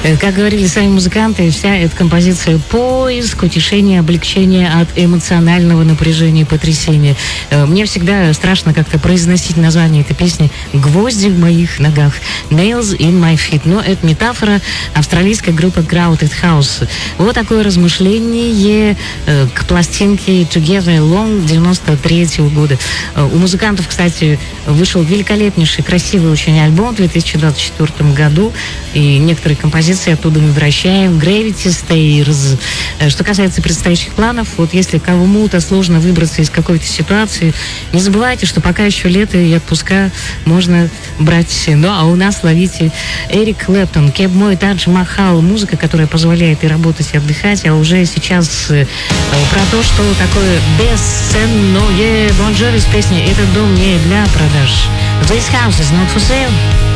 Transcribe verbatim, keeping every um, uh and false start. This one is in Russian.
Как говорили сами музыканты, вся эта композиция — поиск, утешение, облегчение от эмоционального напряжения и потрясения. Мне всегда страшно как-то произносить название этой песни «Гвозди в моих ногах», «Nails in my feet». Но это метафора австралийской группы Crowded House. Вот такое размышление к пластинке Together Alone девяносто третьего года. У музыкантов, кстати, вышел великолепнейший, красивый очень альбом в две тысячи двадцать четвёртом году, и некоторые композиции оттуда мы вращаем. Gravity Stairs. Что касается предстоящих планов, вот если кому-то сложно выбраться из какой-то ситуации, не забывайте, что пока еще лето и отпуска можно брать. Ну, а у нас ловите Эрик Клэптон, Кеб Мой Тадж Махал. Музыка, которая позволяет и работать, и отдыхать. А уже сейчас э, про то, что такое бесценное Бон Джови с песней «Этот дом не для продаж». This house is not for sale.